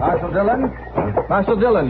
Marshal Dillon? Marshal Dillon.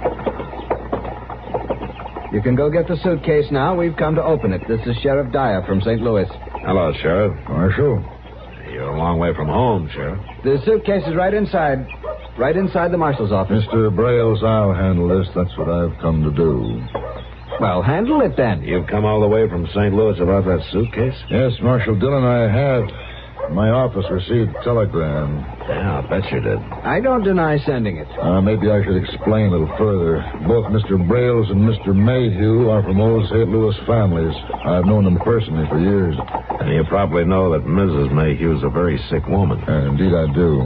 You can go get the suitcase now. We've come to open it. This is Sheriff Dyer from St. Louis. Hello, Sheriff. Marshal? You're a long way from home, Sheriff. The suitcase is right inside. Right inside the marshal's office. Mr. Brailes, I'll handle this. That's what I've come to do. Well, handle it then. You've come all the way from St. Louis about that suitcase? Yes, Marshal Dillon, I have. My office received a telegram. Yeah, I'll bet you did. I don't deny sending it. Maybe I should explain a little further. Both Mr. Brailes and Mr. Mayhew are from old St. Louis families. I've known them personally for years. And you probably know that Mrs. Mayhew's a very sick woman. Indeed I do.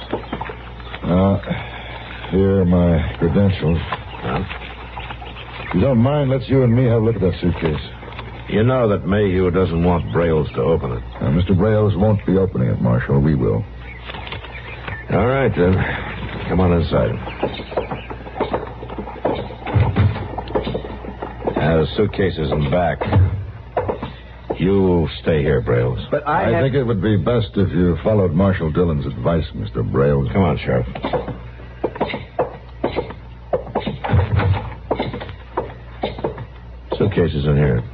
Here are my credentials. Huh? If you don't mind, let's you and me have a look at that suitcase. You know that Mayhew doesn't want Brailes to open it. Mr. Brailes won't be opening it, Marshal. We will. All right, then. Come on inside. The suitcase is in back. You stay here, Brailes. But I think it would be best if you followed Marshal Dillon's advice, Mr. Brailes. Come on, Sheriff. Suitcase is in here.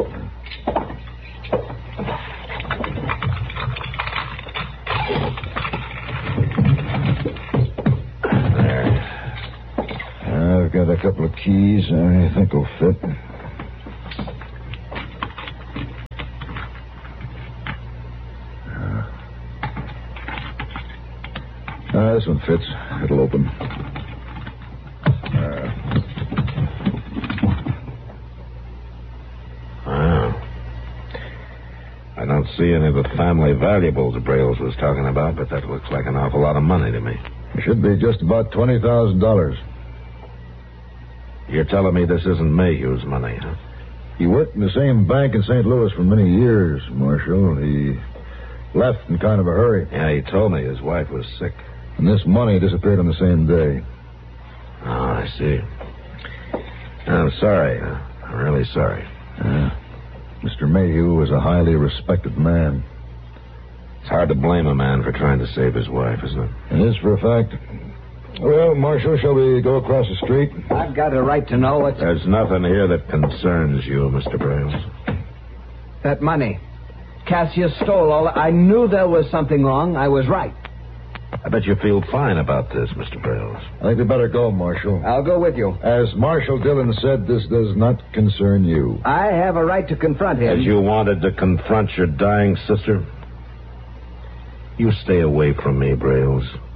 I've got a couple of keys I think will fit. This one fits. It'll open. Wow. I don't see any of the family valuables Brailes was talking about, but that looks like an awful lot of money to me. It should be just about $20,000. You're telling me this isn't Mayhew's money, huh? He worked in the same bank in St. Louis for many years, Marshal. He left in kind of a hurry. Yeah, he told me his wife was sick. And this money disappeared on the same day. Oh, I see. I'm sorry. I'm really sorry. Mr. Mayhew was a highly respected man. It's hard to blame a man for trying to save his wife, isn't it? It is for a fact. Well, Marshal, shall we go across the street? I've got a right to know what's... There's nothing here that concerns you, Mr. Brailes. That money. Cassius stole all... I knew there was something wrong. I was right. I bet you feel fine about this, Mr. Brailes. I think we better go, Marshal. I'll go with you. As Marshal Dillon said, this does not concern you. I have a right to confront him. As you wanted to confront your dying sister? You stay away from me, Brailes.